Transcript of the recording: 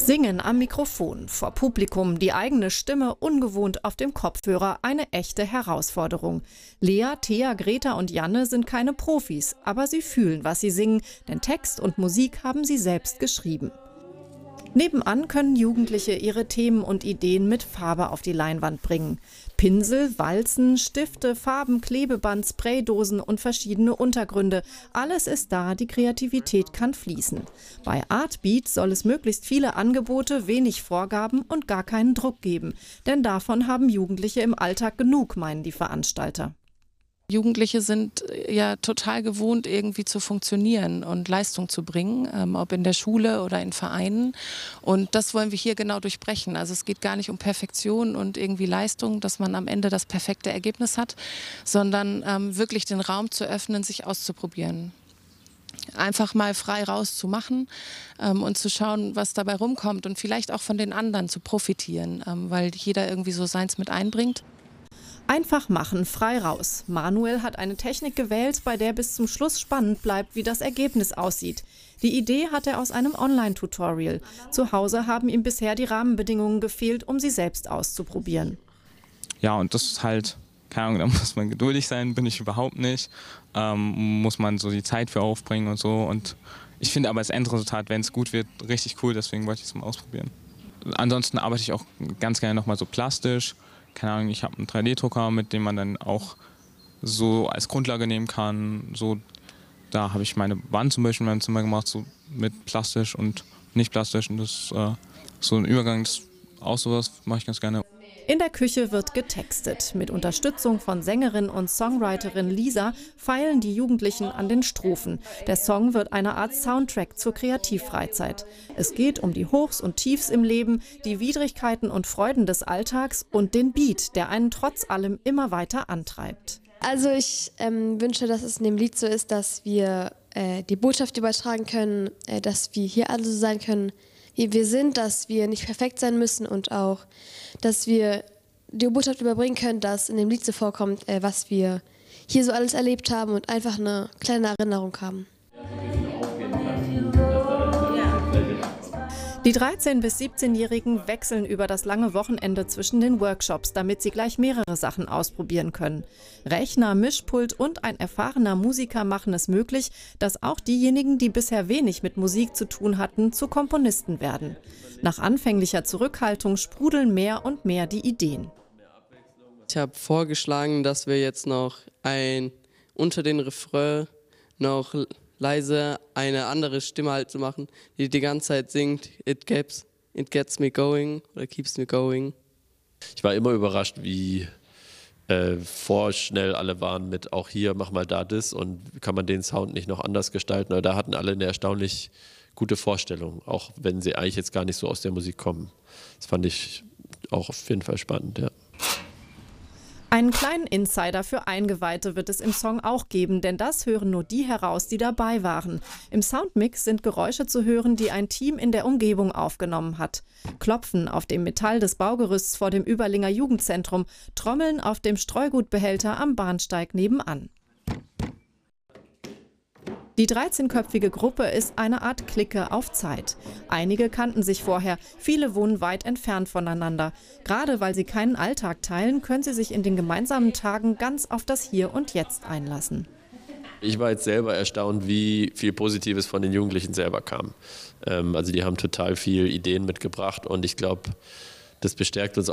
Singen am Mikrofon, vor Publikum, die eigene Stimme ungewohnt auf dem Kopfhörer, eine echte Herausforderung. Lea, Thea, Greta und Janne sind keine Profis, aber sie fühlen, was sie singen, denn Text und Musik haben sie selbst geschrieben. Nebenan können Jugendliche ihre Themen und Ideen mit Farbe auf die Leinwand bringen. Pinsel, Walzen, Stifte, Farben, Klebeband, Spraydosen und verschiedene Untergründe. Alles ist da, die Kreativität kann fließen. Bei Artbeat soll es möglichst viele Angebote, wenig Vorgaben und gar keinen Druck geben. Denn davon haben Jugendliche im Alltag genug, meinen die Veranstalter. Jugendliche sind ja total gewohnt, irgendwie zu funktionieren und Leistung zu bringen, ob in der Schule oder in Vereinen. Und das wollen wir hier genau durchbrechen. Also es geht gar nicht um Perfektion und irgendwie Leistung, dass man am Ende das perfekte Ergebnis hat, sondern wirklich den Raum zu öffnen, sich auszuprobieren. Einfach mal frei rauszumachen und zu schauen, was dabei rumkommt und vielleicht auch von den anderen zu profitieren, weil jeder irgendwie so seins mit einbringt. Einfach machen, frei raus. Manuel hat eine Technik gewählt, bei der bis zum Schluss spannend bleibt, wie das Ergebnis aussieht. Die Idee hat er aus einem Online-Tutorial. Zu Hause haben ihm bisher die Rahmenbedingungen gefehlt, um sie selbst auszuprobieren. Ja, und das ist halt, keine Ahnung, da muss man geduldig sein, bin ich überhaupt nicht. Muss man so die Zeit für aufbringen und so. Und ich finde aber das Endresultat, wenn es gut wird, richtig cool, deswegen wollte ich es mal ausprobieren. Ansonsten arbeite ich auch ganz gerne nochmal so plastisch. Keine Ahnung, ich habe einen 3D-Drucker, mit dem man dann auch so als Grundlage nehmen kann. So, da habe ich meine Wand zum Beispiel in meinem Zimmer gemacht, so mit plastisch und nicht plastisch. Und das so ein Übergang, das auch sowas mache ich ganz gerne. In der Küche wird getextet. Mit Unterstützung von Sängerin und Songwriterin Lisa feilen die Jugendlichen an den Strophen. Der Song wird eine Art Soundtrack zur Kreativfreizeit. Es geht um die Hochs und Tiefs im Leben, die Widrigkeiten und Freuden des Alltags und den Beat, der einen trotz allem immer weiter antreibt. Also ich wünsche, dass es in dem Lied so ist, dass wir die Botschaft übertragen können, dass wir hier alle so sein können, wie wir sind, dass wir nicht perfekt sein müssen und auch, dass wir die Botschaft überbringen können, dass in dem Lied so vorkommt, was wir hier so alles erlebt haben und einfach eine kleine Erinnerung haben. Die 13- bis 17-Jährigen wechseln über das lange Wochenende zwischen den Workshops, damit sie gleich mehrere Sachen ausprobieren können. Rechner, Mischpult und ein erfahrener Musiker machen es möglich, dass auch diejenigen, die bisher wenig mit Musik zu tun hatten, zu Komponisten werden. Nach anfänglicher Zurückhaltung sprudeln mehr und mehr die Ideen. Ich habe vorgeschlagen, dass wir jetzt noch unter den Refrain noch leise eine andere Stimme halt zu machen, die die ganze Zeit singt, it gets me going oder keeps me going. Ich war immer überrascht, wie vorschnell alle waren mit auch hier, mach mal da das und kann man den Sound nicht noch anders gestalten. Aber da hatten alle eine erstaunlich gute Vorstellung, auch wenn sie eigentlich jetzt gar nicht so aus der Musik kommen. Das fand ich auch auf jeden Fall spannend, ja. Einen kleinen Insider für Eingeweihte wird es im Song auch geben, denn das hören nur die heraus, die dabei waren. Im Soundmix sind Geräusche zu hören, die ein Team in der Umgebung aufgenommen hat. Klopfen auf dem Metall des Baugerüsts vor dem Überlinger Jugendzentrum, Trommeln auf dem Streugutbehälter am Bahnsteig nebenan. Die 13-köpfige Gruppe ist eine Art Clique auf Zeit. Einige kannten sich vorher, viele wohnen weit entfernt voneinander. Gerade weil sie keinen Alltag teilen, können sie sich in den gemeinsamen Tagen ganz auf das Hier und Jetzt einlassen. Ich war jetzt selber erstaunt, wie viel Positives von den Jugendlichen selber kam. Also die haben total viel Ideen mitgebracht und ich glaube, das bestärkt uns